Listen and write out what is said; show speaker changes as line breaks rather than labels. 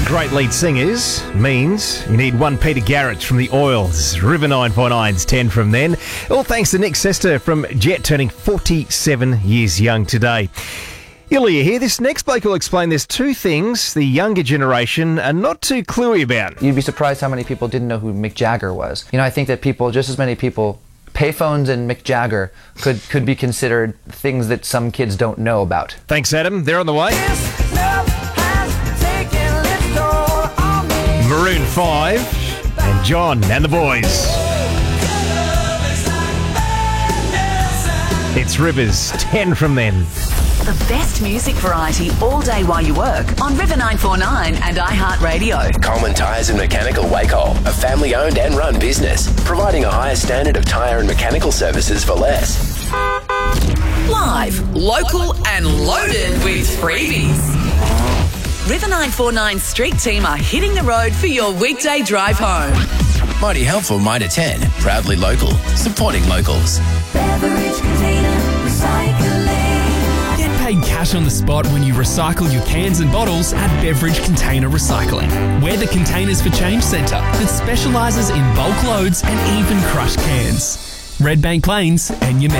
great lead singers means you need one Peter Garrett from the Oils. River 949's 10 from then. All thanks to Nick Sester from Jet, turning 47 years young today. You'll hear here, this next bloke will explain there's two things the younger generation are not too cluey about.
You'd be surprised how many people didn't know who Mick Jagger was. You know, I think that people, just as many people, payphones and Mick Jagger could be considered things that some kids don't know about.
Thanks, Adam. They're on the way. Maroon 5 and John and the Boys. It's Rivers, 10 from then.
The best music variety all day while you work on River 949 and iHeartRadio.
Coleman Tyres and Mechanical Wacol, a family-owned and run business, providing a higher standard of tyre and mechanical services for less.
Live, local and loaded with freebies. River 949's street team are hitting the road for your weekday drive home.
Mighty helpful, Mitre 10, proudly local, supporting locals.
Beverage Container Recycling.
Get paid cash on the spot when you recycle your cans and bottles at Beverage Container Recycling. We're the Containers for Change Centre that specialises in bulk loads and even crushed cans. Red Bank Plains and your